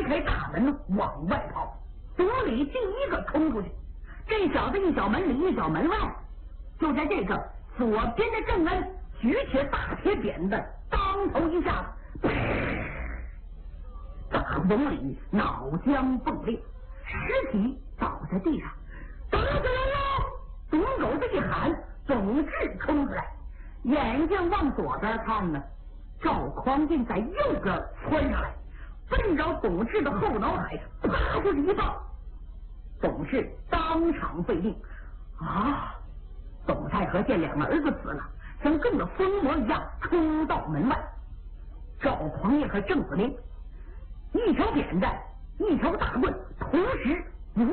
开大门往外跑。董理第一个冲出去，这小子一脚门里一脚门外。就在这个左边的郑恩举起大铁扁担，当头一下子，大董理脑浆迸裂，尸体倒在地上。打死人了！董狗子一喊，董志冲出来，眼睛往左边看呢，赵匡胤在右边窜上来，奔着董志的后脑海啪就是一棒。董志当场废命。啊！董太和见两个儿子死了，像中了疯魔一样冲到门外。赵匡胤和郑子明一条扁担一条大棍同时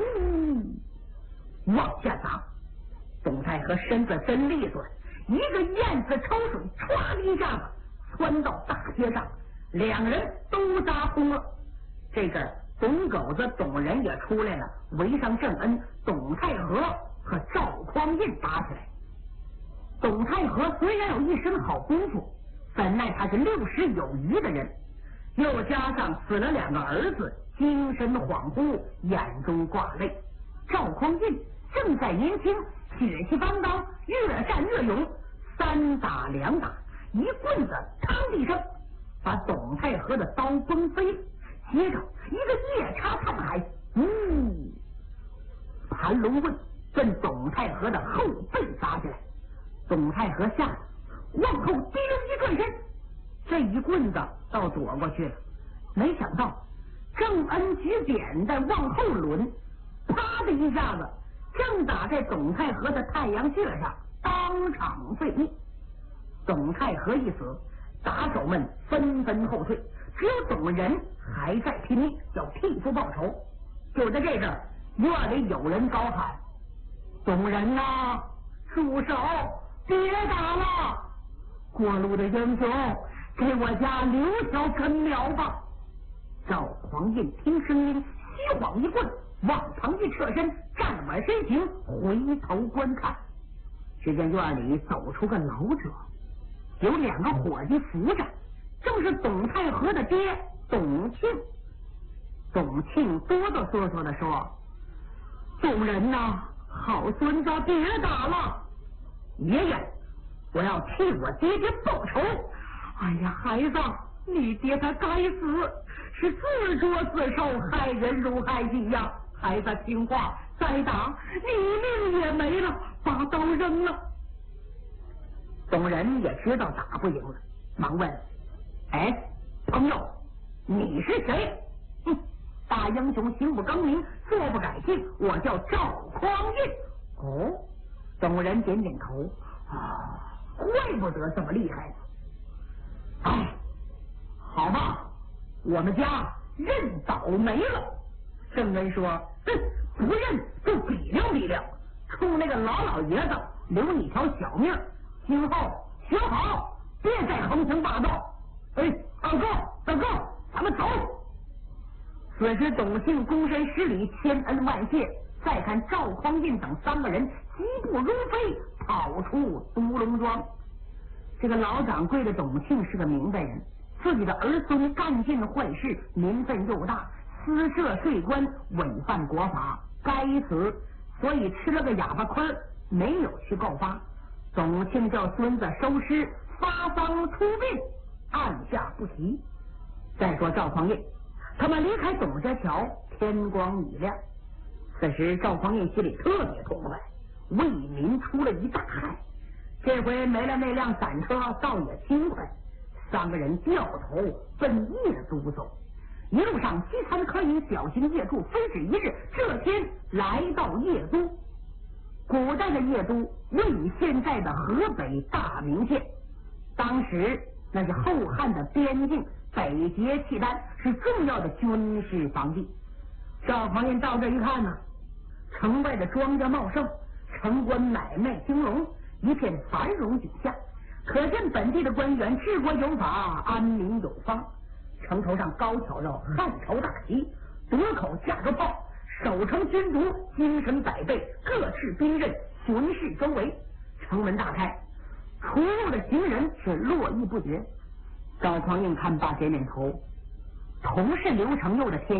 往下砸。董太和身子真利索，一个燕子抽水，唰的一下子窜到大街上，两人都砸空了。这个董狗子董仁也出来了，围上郑恩、董太和和赵匡胤打起来。董太和虽然有一身好功夫，怎奈他是60有余的人，又加上死了两个儿子，精神恍惚，眼中挂泪。赵匡胤正在年轻，血气方刚，越战越勇，3打2打，一棍子嘡的一声把董太和的刀崩飞了，接着一个夜叉探海，盘龙棍奔董太和的后背砸下来。董太和吓得往后滴溜一转身，这一棍子倒躲过去了。没想到郑恩举扁担往后抡，啪的一下子正打在董太和的太阳穴上，当场废命。董太和一死，打手们纷纷后退，只有董仁还在拼命要替父报仇。就在这阵，院里有人高喊：“董仁啊，住手！别打了！过路的英雄，给我家留条根苗吧！”赵匡胤听声音，虚晃一棍，往旁一侧身，站稳身形，回头观看。只见院里走出个老者，有2个伙计扶着，正是董太和的爹董庆。董庆哆哆嗦嗦地说：“董仁呐，好孙子，别打了！爷爷，我要替我爹爹报仇。哎呀，孩子，你爹他该死，是自作自受，害人如害己呀！孩子听话，再打你命也没了，把刀扔了。”董仁也知道打不赢了，忙问：“哎，朋友，你是谁？”“大英雄行不更名，坐不改姓，我叫赵匡胤。”“哦。”董仁点点头，怪不得这么厉害呢。哎，好吧，我们家认倒霉了。郑恩说：“不认就比量比量，冲那个老爷子留你条小命，今后学好，别再横行霸道。二哥，咱们走。”此时董庆躬身施礼，千恩万谢。再看赵匡胤等3个人疾步如飞，跑出独龙庄。这个老掌柜的董庆是个明白人，自己的儿孙干尽坏事，名分又大，私设税官，违反国法，该死，所以吃了个哑巴亏，没有去告发。董庆叫孙子收尸，发丧出殡，按下不提。再说赵匡胤，他们离开董家桥，天光已亮。此时赵匡胤心里特别痛快，为民出了一大汗。这回没了那辆散车，倒也轻快。3个人掉头奔夜都走，一路上饥餐渴饮，小行夜住，非止一日。这天来到夜都，古代的夜都位于现在的河北大名县，当时那是后汉的边境，北结契丹，是重要的军事防地。赵匡胤到这一看呢，城外的庄稼茂盛，城关买卖兴隆，一片繁荣景象，可见本地的官员治国有法，安民有方。城头上高挑着汉朝大旗，夺口架着炮，守城军卒精神百倍，各持兵刃巡视周围。城门大开，出入的行人是络绎不绝。赵匡胤看罢点点头，同是刘承佑的天